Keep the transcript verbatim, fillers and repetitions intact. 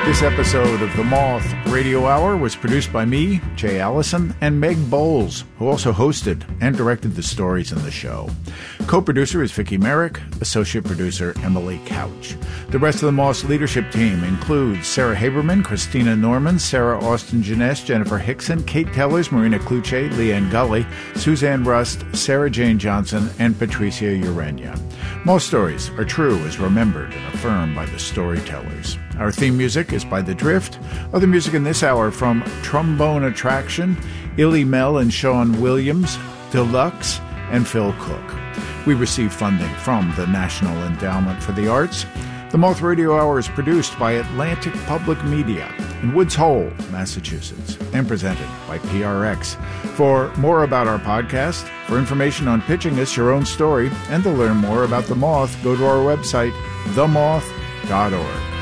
This episode of The Moth Radio Hour was produced by me, Jay Allison, and Meg Bowles, who also hosted and directed the stories in the show. Co-producer is Vicki Merrick, associate producer Emily Couch. The rest of the Moth's leadership team includes Sarah Haberman, Christina Norman, Sarah Austin-Jeunesse, Jennifer Hickson, Kate Tellers, Marina Cluche, Leanne Gully, Suzanne Rust, Sarah Jane Johnson, and Patricia Urania. Most stories are true as remembered and affirmed by the storytellers. Our theme music is by The Drift. Other music in this hour from Trombone Attraction, Illy Mel and Sean Williams, Deluxe, and Phil Cook. We receive funding from the National Endowment for the Arts. The Moth Radio Hour is produced by Atlantic Public Media in Woods Hole, Massachusetts, and presented by P R X. For more about our podcast, for information on pitching us your own story, and to learn more about The Moth, go to our website, the moth dot org.